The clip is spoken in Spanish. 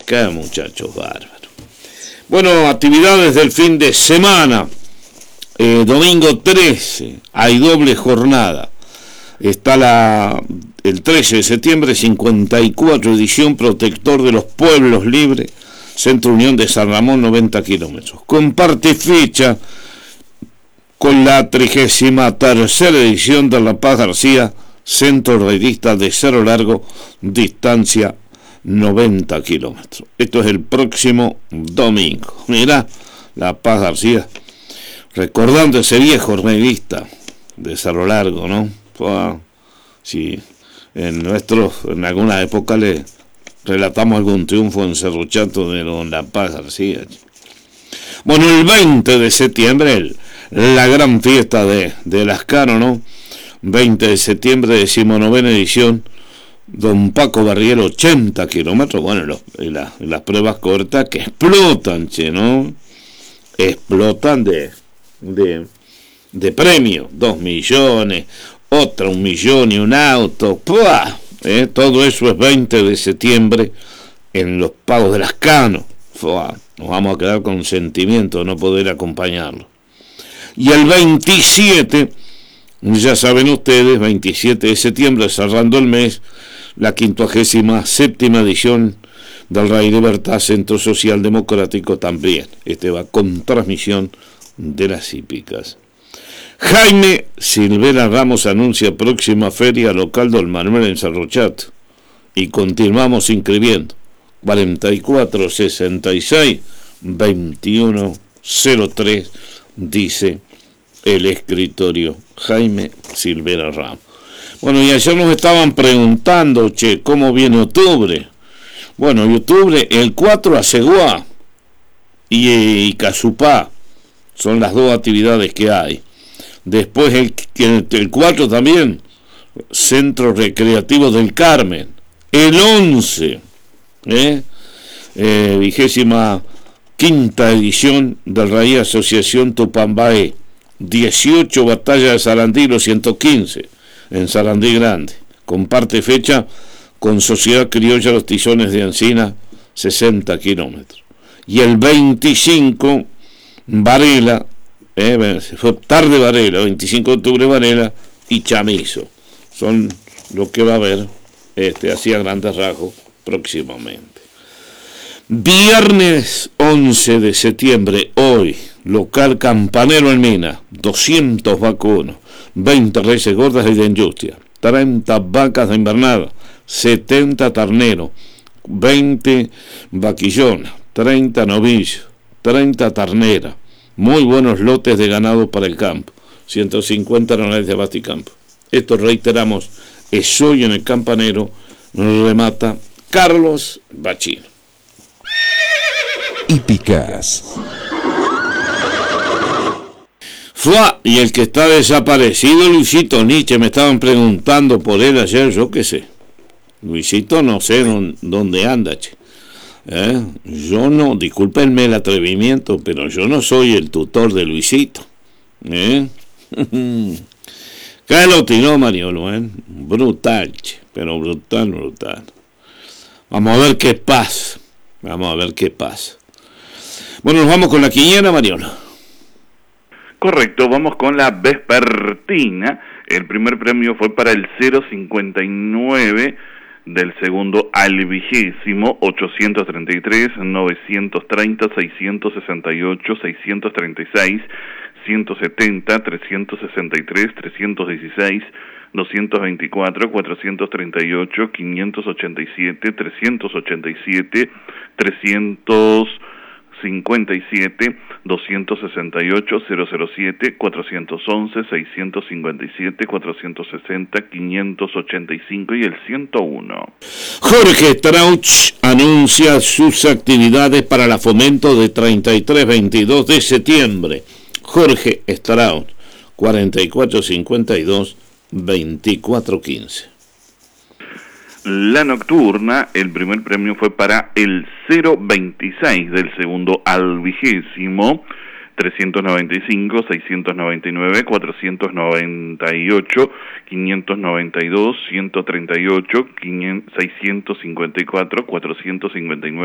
Qué muchachos bárbaros. Bueno, actividades del fin de semana. Domingo 13, hay doble jornada. Está el 13 de septiembre, 54 edición Protector de los Pueblos Libres, Centro Unión de San Ramón, 90 kilómetros. Comparte fecha con la 33ª edición de La Paz García, Centro Reyista de Cerro Largo, distancia 90 kilómetros. Esto es el próximo domingo. Mirá, La Paz García, recordando ese viejo reyista de Cerro Largo, ¿no? Sí, en alguna época le relatamos algún triunfo en Cerro Chato de don La Paz García. Bueno, el 20 de septiembre, la gran fiesta de Lascano, ¿no? 20 de septiembre, 19ª edición, don Paco Barriel, 80 kilómetros, bueno, las pruebas cortas que explotan, ¿no? Explotan de premio, 2 millones, otra 1 millón y un auto, ¡pua! Todo eso es 20 de septiembre en los pagos de Lascano. Nos vamos a quedar con sentimiento de no poder acompañarlo. Y el 27, ya saben ustedes, 27 de septiembre, cerrando el mes, la 57ª edición del Rey Libertad, Centro Social Democrático también. Va con transmisión de las hípicas. Jaime Silvera Ramos anuncia próxima feria local del Manuel en Cerro Chato. Y continuamos inscribiendo. 4466-2103, dice el escritorio Jaime Silvera Ramos. Bueno, y ayer nos estaban preguntando, ¿cómo viene octubre? Bueno, y octubre, el 4 Aceguá y Casupá son las dos actividades que hay. Después el 4 también, Centro Recreativo del Carmen. El 11, 25ª edición del Raíz Asociación Tupambaé. 18 Batalla de Sarandí, los 115, en Sarandí Grande. Comparte fecha con Sociedad Criolla Los Tizones de Ancina, 60 kilómetros. Y el 25, Varela, fue tarde Varela, 25 de octubre Varela y Chamizo. Son lo que va a haber, así a grandes rasgos, próximamente. Viernes 11 de septiembre, hoy, local Campanero en Mina, 200 vacunos, 20 reses gordas y de industria, 30 vacas de invernada, 70 terneros, 20 vaquillonas, 30 novillos, 30 terneras, muy buenos lotes de ganado para el campo, 150 anuales de Basticampo. Esto, reiteramos, es hoy en el Campanero, remata Carlos Bachino. Hípicas. Y el que está desaparecido, Luisito Nietzsche, me estaban preguntando por él ayer, yo qué sé. Luisito no sé dónde anda, Yo no, discúlpenme el atrevimiento, pero yo no soy el tutor de Luisito. ¿Qué lo tiró Mariolo, Brutal, pero brutal. Vamos a ver qué pasa. Bueno, nos vamos con la quiniela, Mariolo. Correcto, vamos con la vespertina. El primer premio fue para el 059 del segundo al 20º, 833, 930, 668, 636, 170, 363, 316, 224, 438, 587, 387, 357, 268, 007, 411, 657, 460, 585 y el 101. Jorge Strauch anuncia sus actividades para la fomento de 33-22 de septiembre. Jorge Strauch, 4452-2415. La nocturna, el primer premio fue para el 026 del segundo al 20º, 395, 699, 498, 592, 138, 654, 459.